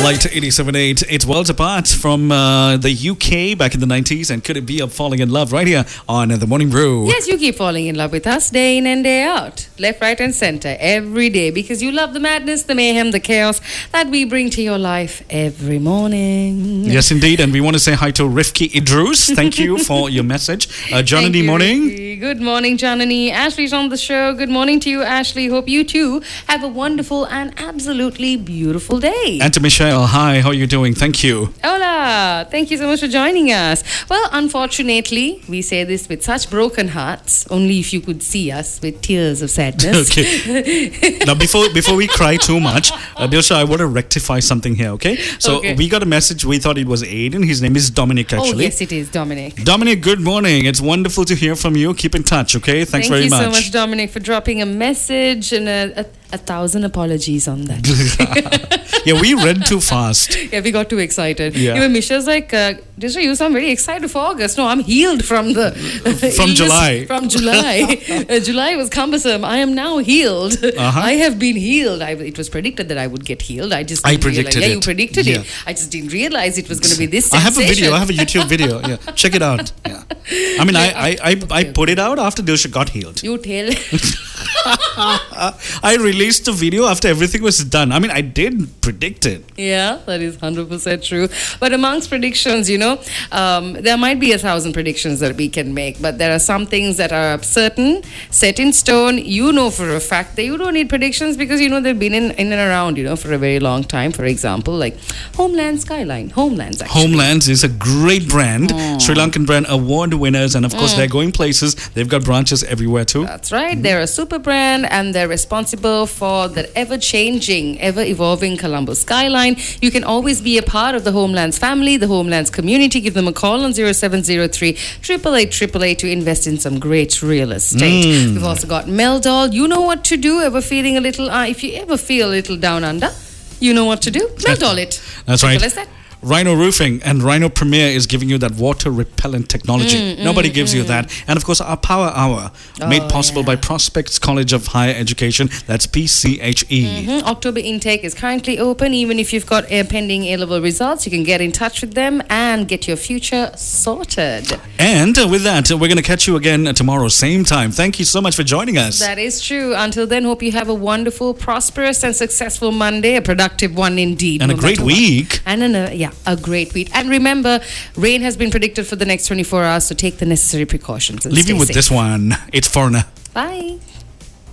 Light 87.8. It's worlds apart from the UK back in the 90s. And could it be of falling in love right here on The Morning Brew? Yes, you keep falling in love with us day in and day out. Left, right and center every day. Because you love the madness, the mayhem, the chaos that we bring to your life every morning. Yes, indeed. And we want to say hi to Rifki Idrus. Thank you for your message. Janani, morning. Rifki. Good morning, Janani. Ashley's on the show. Good morning to you, Ashley. Hope you too have a wonderful and absolutely beautiful day. And to Michelle, hi, how are you doing? Thank you. Hola, thank you so much for joining us. Well, unfortunately, we say this with such broken hearts, only if you could see us with tears of sadness. Okay. Now, before we cry too much, Dilsha, I want to rectify something here, okay? So, we got a message. We thought it was Aiden. His name is Dominic, actually. Oh, yes, it is Dominic. Dominic, good morning. It's wonderful to hear from you. Keep in touch, okay? Thanks very much. Thank you so much, Dominic, for dropping a message and a 1,000 apologies on that. Yeah, we read too fast. Yeah, we got too excited. Yeah. Even Michelle's like, Disha, you sound very excited for August. No, I'm healed from the... From July. From July. July was cumbersome. I am now healed. I have been healed. It was predicted that I would get healed. I predicted it. Yeah, you predicted it. I just didn't realize it was going to be this sensation. I have a video. I have a YouTube video. Yeah, check it out. Yeah. I mean, I put it out after Dilsha got healed. You tell. I released the video after everything was done. I mean, I did predict it. Yeah, that is 100% true. But amongst predictions, there might be 1,000 predictions that we can make, but there are some things that are certain, set in stone. You know for a fact that you don't need predictions because they've been in and around, for a very long time. For example, like Homeland Skyline. Homelands, actually. Homelands is a great brand. Sri Lankan brand, award winners, and of course they're going places. They've got branches everywhere too. That's right. They're a super brand and they're responsible for the ever-changing, ever-evolving Colombo skyline. You can always be a part of the Homelands family, the Homelands community. Give them a call on 0703 888 to invest in some great real estate. We've also got Meldol. You know what to do. Ever feeling a little, if you ever feel a little down under, you know what to do. Meldol it. That's right. Simple as that. Rhino Roofing and Rhino Premier is giving you that water repellent technology. Nobody gives you that. And of course, our Power Hour, made possible by Prospects College of Higher Education. That's PCHE. October intake is currently open. Even if you've got pending A-level results, you can get in touch with them and get your future sorted. And with that, we're going to catch you again tomorrow, same time. Thank you so much for joining us. That is true. Until then, hope you have a wonderful, prosperous and successful Monday, a productive one indeed. And a great week. And a great week. And remember, rain has been predicted for the next 24 hours, so take the necessary precautions. And leave you with safe. This one. It's Foreigner. Bye.